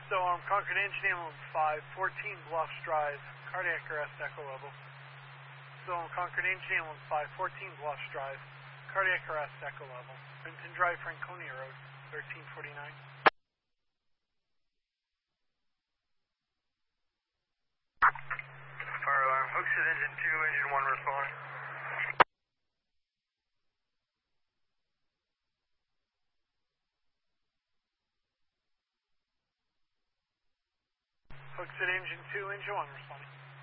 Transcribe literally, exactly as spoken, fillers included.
So, um, Concord Engine Ambulance five, fourteen Bluffs Drive, cardiac arrest, echo level. So, um, Concord Engine Ambulance five, fourteen Bluffs Drive, cardiac arrest, echo level. Benton Drive, Franconia Road, thirteen forty-nine. Fire alarm, Hooksett Engine two, Engine one respond. Hooksett Engine two, Engine one responding.